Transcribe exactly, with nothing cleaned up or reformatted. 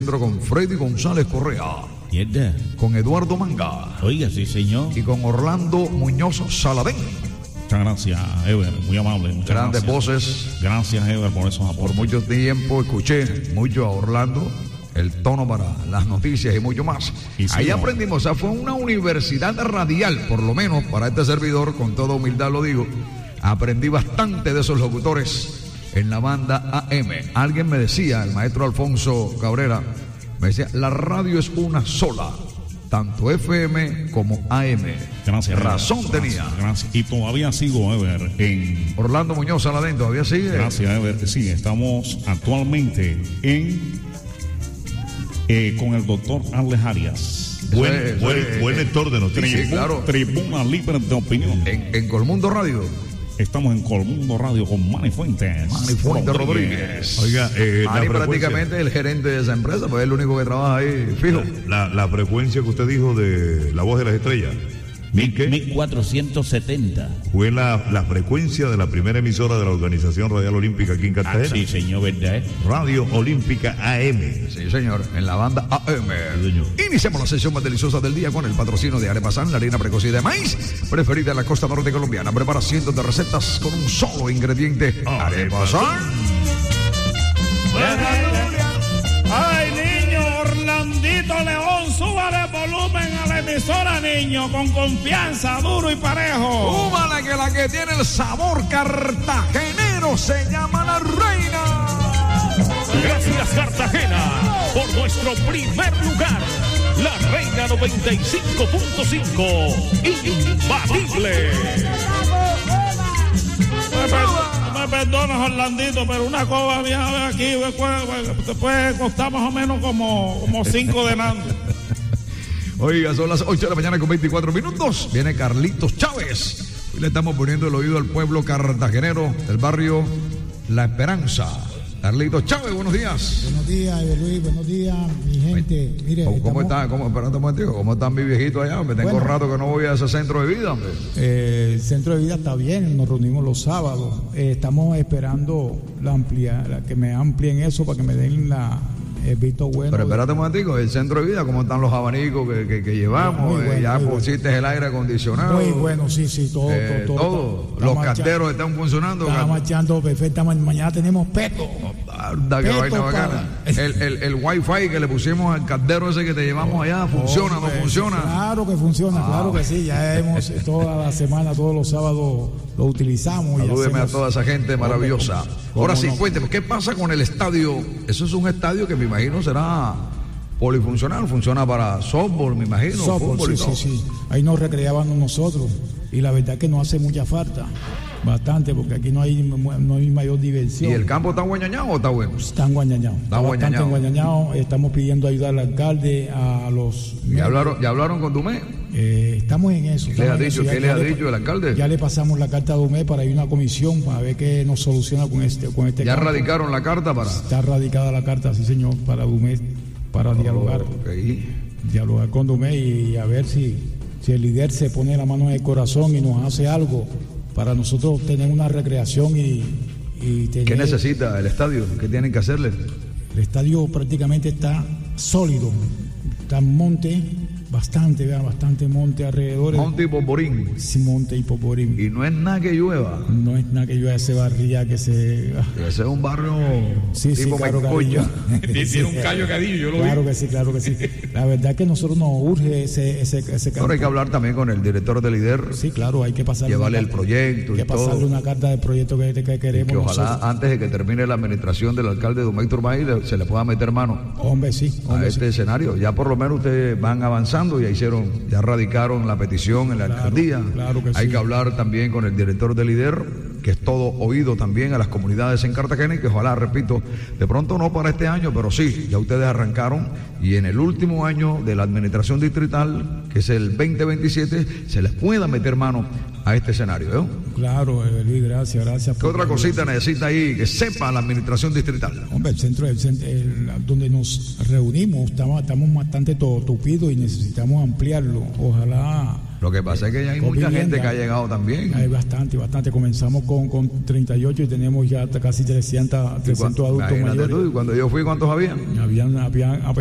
Con Freddy González Correa, ¿Verdad? con Eduardo Manga, Oiga, sí, señor. y con Orlando Muñoz Saladén. Muchas gracias, Ever, muy amable. Muchas Grandes gracias. voces. Gracias, Ever, por esos Por aportes. mucho tiempo escuché mucho a Orlando, el tono para las noticias y mucho más. Y sí, Ahí no. aprendimos, o sea, fue una universidad radial, por lo menos para este servidor, con toda humildad lo digo. Aprendí bastante de esos locutores en la banda A M. Alguien me decía, el maestro Alfonso Cabrera, me decía, la radio es una sola, tanto F M como A M. Gracias. Razón Ever. tenía. Gracias, gracias. Y todavía sigo, Ever, en... Orlando Muñoz Saladén, ¿todavía sigue? Gracias, Ever. Sí, estamos actualmente en... Eh, con el doctor Arles Arias. Buen, Eso es, buen, eso es, buen eh, lector de noticias. Sí, claro. Tribuna Libre de Opinión. En, en Colmundo Radio. Estamos en Colmundo Radio con Manny Fuentes. Manny Fuentes Rodríguez. Oiga, eh, la Manny frecuencia, prácticamente el gerente de esa empresa, pues es el único que trabaja ahí fijo. la, la frecuencia que usted dijo de La Voz de las Estrellas, ¿mil qué? mil cuatrocientos setenta. Fue la, la frecuencia de la primera emisora de la Organización Radial Olímpica aquí en Ah, Cartagena. sí, señor, ¿verdad? eh? Radio Olímpica A M. Sí, señor, en la banda A M. señor. Iniciamos la sesión más deliciosa del día con el patrocinio de Arepasán, la harina precoz y de maíz, preferida en la costa norte colombiana. Prepara cientos de recetas con un solo ingrediente. Arepasán. Ay, niño, Orlandito León, súbale volumen a la emisora, niño, con confianza, duro y parejo. Súbale que la que tiene el sabor cartagenero se llama La Reina. Gracias Cartagena por nuestro primer lugar. La Reina noventa y cinco punto cinco. Imbatible. Me, per- me perdonas, Orlandito, pero una coba vieja aquí después, después costar más o menos como, como cinco de nada. Oiga, son las ocho de la mañana con veinticuatro minutos. Viene Carlitos Chávez. Hoy le estamos poniendo el oído al pueblo cartagenero del barrio La Esperanza. Carlitos Chávez, buenos días. Buenos días, Luis, buenos días, mi gente. Mire, ¿Cómo, cómo estamos- está? ¿Cómo, espérate un momentico, ¿cómo están mis viejitos allá? Me tengo Bueno. rato que no voy a ese centro de vida, hombre. Eh, el centro de vida está bien, nos reunimos los sábados. Eh, estamos esperando la amplia, la que me amplíen eso para que me den la, el visto bueno. Pero espérate un momentico, el centro de vida, ¿cómo están los abanicos que, que, que llevamos? Muy bueno, Eh, ya muy bueno. pusiste el aire acondicionado. Muy bueno, sí, sí, todo, Eh, todo, todo. todo. Está Los marcha- carteros están funcionando. Está Car- marchando perfectamente. Mañana tenemos peto. Anda, qué Peto vaina para- bacana. El, el, el wifi que le pusimos al caldero ese que te llevamos allá, ¿funciona o no Hombre, funciona? Claro que funciona, claro que sí. Ya hemos, toda la semana, todos los sábados lo utilizamos. y Salúdeme a hacemos- toda esa gente maravillosa. ¿Cómo Ahora sí, no? cuénteme, ¿qué pasa con el estadio? Eso es un estadio que me imagino será polifuncional, funciona para softball, me imagino, Softball, fútbol y sí, todo. sí, sí. Ahí nos recreábamos nosotros. Y la verdad que nos hace mucha falta. Bastante, porque aquí no hay, no hay mayor ¿Y diversión. el campo está guañañado o está bueno? Está enguañañado. Está bastante enguañañado. enguañañado. Estamos pidiendo ayuda al alcalde, a los... ¿Ya hablaron, ya hablaron con Dumé? Eh, estamos en eso. ¿Qué le estamos ha en dicho? eso. Ya- ¿Qué le ya ha le- dicho el alcalde? Ya le pasamos la carta a Dumé para ir a una comisión para ver qué nos soluciona con este, con este ¿Ya campo. radicaron la carta para...? Está radicada la carta, sí señor, para Dumé, para dialogar. Ok. dialogar con Dumé y a ver si, si el líder se pone la mano en el corazón y nos hace algo para nosotros tener una recreación y, y tener... ¿Qué necesita el estadio? ¿Qué tienen que hacerle? El estadio prácticamente está sólido, está en monte, bastante, vea, bastante monte alrededor. Monte y Polvorín. Sí, monte y Poporín. Y no es nada que llueva. No es nada que yo a ese barrio que se... Ese es un barrio Sí, sí, tipo claro, Mencoya. cariño. Tiene un callo cadillo, yo lo vi. Claro que sí, claro que sí. La verdad que a nosotros nos urge ese, ese, ese campo. Ahora hay que hablar también con el director del líder, Sí, claro, hay que pasarle llevarle una el carta- proyecto hay y que pasarle todo. una carta de proyecto que, que queremos Que ojalá nosotros. antes de que termine la administración del alcalde Dumé Turbay le- se le pueda meter mano Hombre, sí, a hombre, este escenario. Ya por lo menos ustedes van avanzando, ya hicieron, ya radicaron la petición en la Claro, alcaldía. claro que Hay sí. que hablar también con el director del líder, que es todo oído también a las comunidades en Cartagena y que ojalá, repito, de pronto no para este año, pero sí, ya ustedes arrancaron y en el último año de la administración distrital, que es el veinte veintisiete, se les pueda meter mano a este escenario. ¿eh? Claro, eh, Luis, gracias, gracias. ¿Qué por- otra cosita necesita ahí que sepa la administración distrital? Hombre, el centro, el centro el- donde nos reunimos, estamos, estamos bastante to- tupidos y necesitamos ampliarlo. Ojalá Lo que pasa es que ya hay con mucha vivienda. gente que ha llegado también. Hay bastante, bastante. Comenzamos con, con treinta y ocho y tenemos ya hasta casi trescientos, trescientos adultos Imagínate mayores. tú, y cuando yo fui, ¿cuántos habían? Habían, habían